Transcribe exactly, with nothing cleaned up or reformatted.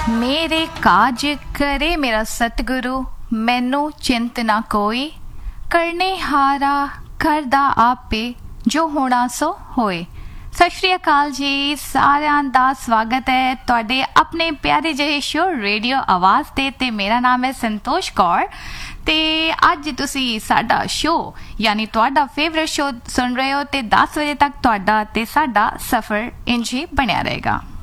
मेरे काज करे मेरा सतगुरु, मैनू चिंत ना कोई। करने हारा करदा आपे, जो होना सो होए। सत श्री अकाल जी, सारिਆਂ ਦਾ ਸਵਾਗਤ ਹੈ ਤੁਹਾਡੇ ਆਪਣੇ ਪਿਆਰੇ ਜਿਹੇ ਸ਼ੋ ਰੇਡੀਓ ਆਵਾਜ਼ ਤੇ ਤੇ ਮੇਰਾ ਨਾਮ ਹੈ ਸੰਤੋਸ਼ ਕੌਰ ਤੇ ਅੱਜ ਤੁਸੀਂ ਸਾਡਾ ਸ਼ੋ ਯਾਨੀ ਤੁਹਾਡਾ ਫੇਵਰਿਟ ਸ਼ੋ ਸੁਣ ਰਹੇ ਹੋ ਤੇ ਦਸ ਵਜੇ ਤੱਕ ਤੁਹਾਡਾ ਤੇ ਸਾਡਾ ਸਫ਼ਰ ਇੰਜ ਹੀ ਬਣਿਆ ਰਹੇਗਾ।